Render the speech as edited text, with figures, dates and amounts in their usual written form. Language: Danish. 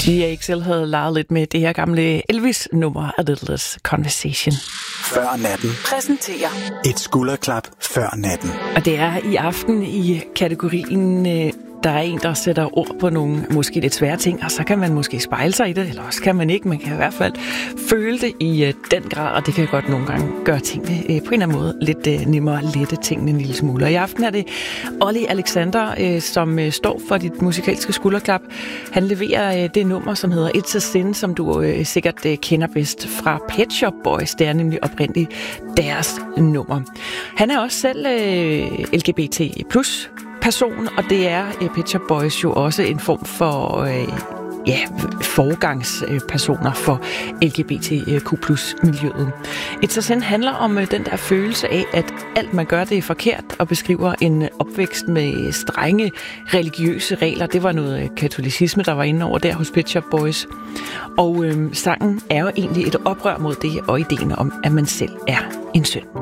GXL havde leget lidt med det her gamle Elvis-nummer A Little Less Conversation. Før natten. Præsenterer et skulderklap før natten. Og det er i aften i kategorien, der er en, der sætter ord på nogle måske lidt svære ting, og så kan man måske spejle sig i det, eller også kan man ikke. Man kan i hvert fald føle det i den grad, og det kan godt nogle gange gøre tingene på en eller anden måde lidt nemmere at lette tingene en lille smule. Og i aften er det Olly Alexander, som står for dit musikalske skulderklap. Han leverer det nummer, som hedder It's a Sin, som du sikkert kender bedst fra Pet Shop Boys. Det er nemlig oprindeligt deres nummer. Han er også selv LGBT+ person, og det er Pet Shop Boys jo også en form for forgangspersoner for LGBTQ+-miljøet. It's a Sin handler om den der følelse af, at alt man gør, det er forkert, og beskriver en opvækst med strenge religiøse regler. Det var noget katolicisme, der var inde over der hos Pet Shop Boys. Og sangen er jo egentlig et oprør mod det, og ideen om, at man selv er en synd.